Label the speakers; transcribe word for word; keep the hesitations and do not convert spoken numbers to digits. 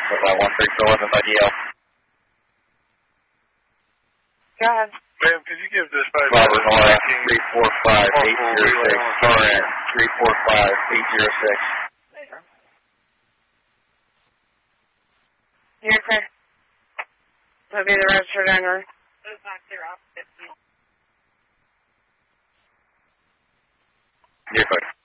Speaker 1: one three four eleven by D L.
Speaker 2: Go ahead.
Speaker 3: Ma'am, could you give dispatch
Speaker 1: Robert Nora, three four five eight zero six. Current, three four five eight zero six.
Speaker 2: You're clear. That'll be the registered owner.
Speaker 1: You're clear.